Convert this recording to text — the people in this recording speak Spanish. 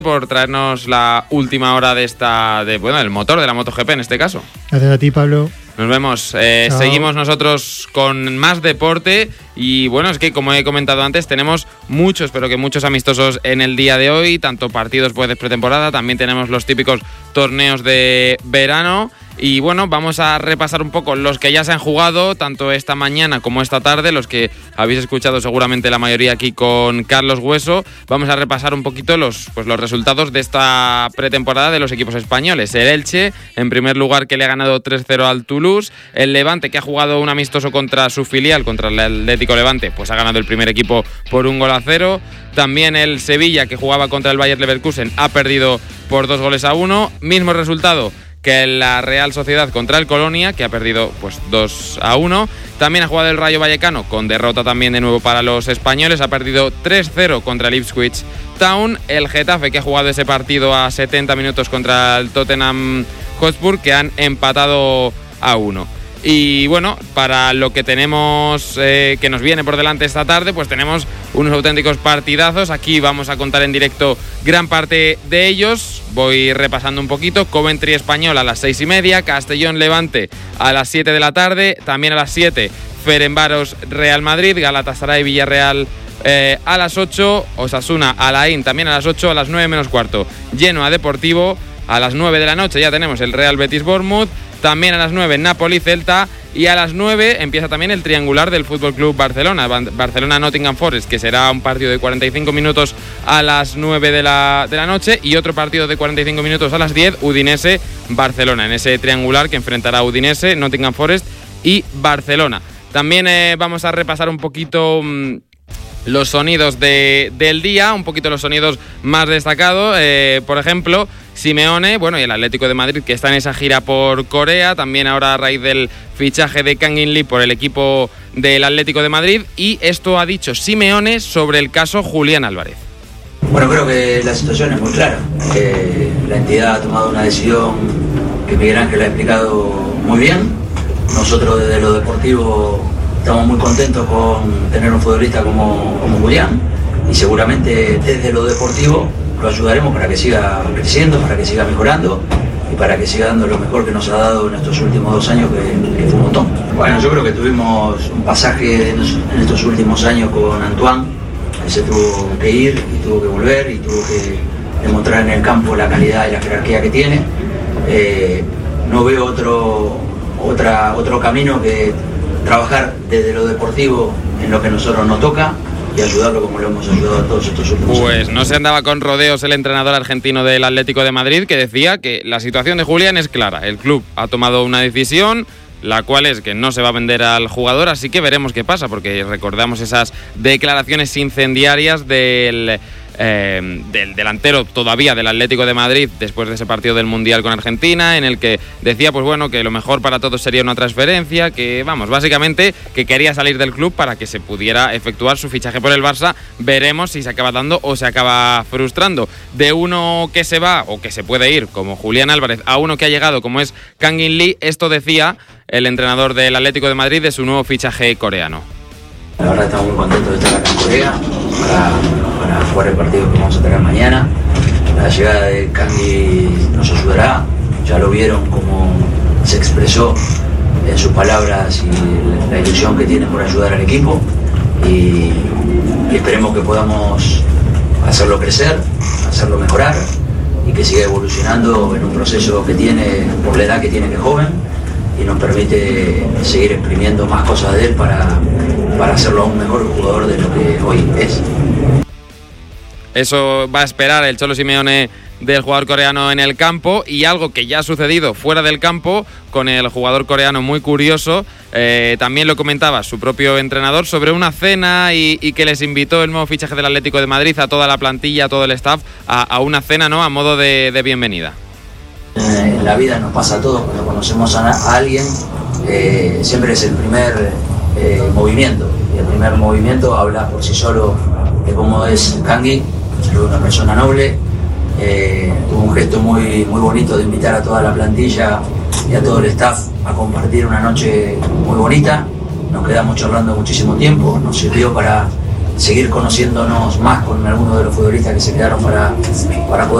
por traernos la última hora del motor de la MotoGP en este caso. Gracias a ti, Pablo. Nos vemos. Seguimos nosotros con más deporte y bueno, es que como he comentado antes, tenemos muchos amistosos en el día de hoy, tanto partidos de pretemporada, también tenemos los típicos torneos de verano. Y bueno, vamos a repasar un poco los que ya se han jugado, tanto esta mañana como esta tarde, los que habéis escuchado seguramente la mayoría aquí con Carlos Hueso. Vamos a repasar un poquito los resultados de esta pretemporada de los equipos españoles. El Elche, en primer lugar, que le ha ganado 3-0 al Toulouse. El Levante, que ha jugado un amistoso contra su filial, contra el Atlético Levante, pues ha ganado el primer equipo por 1-0. También el Sevilla, que jugaba contra el Bayer Leverkusen, ha perdido por 2-1. Mismo resultado que la Real Sociedad contra el Colonia, que ha perdido 2-1. También ha jugado el Rayo Vallecano, con derrota también de nuevo para los españoles. Ha perdido 3-0 contra el Ipswich Town. El Getafe, que ha jugado ese partido a 70 minutos contra el Tottenham Hotspur, que han empatado a 1. Y bueno, para lo que tenemos que nos viene por delante esta tarde, pues tenemos unos auténticos partidazos. Aquí vamos a contar en directo gran parte de ellos. Voy repasando un poquito. Coventry Español a las 6:30, Castellón Levante a las 7 de la tarde, también a las 7 Ferencváros Real Madrid, Galatasaray Villarreal a las 8, Osasuna Alain también a las 8, a las 9 menos cuarto Genoa Deportivo, a las 9 de la noche ya tenemos el Real Betis Bournemouth. También a las 9 Napoli-Celta y a las 9 empieza también el triangular del Fútbol Club Barcelona, Barcelona-Nottingham Forest, que será un partido de 45 minutos a las 9 de la noche y otro partido de 45 minutos a las 10, Udinese-Barcelona, en ese triangular que enfrentará a Udinese, Nottingham Forest y Barcelona. También vamos a repasar un poquito los sonidos del día, un poquito los sonidos más destacados, por ejemplo, Simeone, y el Atlético de Madrid, que está en esa gira por Corea, también ahora a raíz del fichaje de Kang In Lee por el equipo del Atlético de Madrid, y esto ha dicho Simeone sobre el caso Julián Álvarez. Bueno, creo que la situación es muy clara. La entidad ha tomado una decisión que Miguel Ángel ha explicado muy bien. Nosotros desde lo deportivo estamos muy contentos con tener un futbolista como Julián, y seguramente desde lo deportivo lo ayudaremos para que siga creciendo, para que siga mejorando y para que siga dando lo mejor que nos ha dado en estos últimos 2 años, que fue un montón. Bueno, yo creo que tuvimos un pasaje en estos últimos años con Antoine, que se tuvo que ir y tuvo que volver y tuvo que demostrar en el campo la calidad y la jerarquía que tiene. No veo otro camino que trabajar desde lo deportivo en lo que a nosotros nos toca y ayudarlo como lo hemos ayudado a todos estos últimos años. Pues no se andaba con rodeos el entrenador argentino del Atlético de Madrid, que decía que la situación de Julián es clara. El club ha tomado una decisión, la cual es que no se va a vender al jugador, así que veremos qué pasa, porque recordamos esas declaraciones incendiarias del delantero todavía del Atlético de Madrid después de ese partido del Mundial con Argentina, en el que decía que lo mejor para todos sería una transferencia, que básicamente que quería salir del club para que se pudiera efectuar su fichaje por el Barça. Veremos si se acaba dando o se acaba frustrando. De uno que se va o que se puede ir, como Julián Álvarez, a uno que ha llegado, como es Kang In Lee, esto decía el entrenador del Atlético de Madrid de su nuevo fichaje coreano. La verdad estamos muy contentos de estar acá en Corea para jugar el partido que vamos a tener mañana. La llegada de Kangi nos ayudará, ya lo vieron cómo se expresó en sus palabras y la ilusión que tiene por ayudar al equipo, y esperemos que podamos hacerlo crecer, hacerlo mejorar y que siga evolucionando en un proceso que tiene, por la edad que tiene, que es joven, y nos permite seguir exprimiendo más cosas de él para hacerlo aún mejor jugador de lo que hoy es. Eso va a esperar el Cholo Simeone del jugador coreano en el campo, y algo que ya ha sucedido fuera del campo con el jugador coreano muy curioso, también lo comentaba su propio entrenador sobre una cena y que les invitó el nuevo fichaje del Atlético de Madrid a toda la plantilla, a todo el staff, a una cena, a modo de bienvenida. En la vida nos pasa a todos, cuando conocemos a alguien, siempre es el primer movimiento, y el primer movimiento habla por sí solo de cómo es Kangi, una persona noble. Tuvo un gesto muy bonito de invitar a toda la plantilla y a todo el staff a compartir una noche muy bonita. Nos quedamos charlando muchísimo tiempo, nos sirvió para seguir conociéndonos más con algunos de los futbolistas que se quedaron para poder